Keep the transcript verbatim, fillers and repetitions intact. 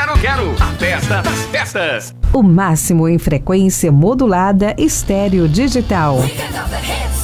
Quero, quero. A festa das festas. O máximo em frequência modulada estéreo digital. Weekend of the hits.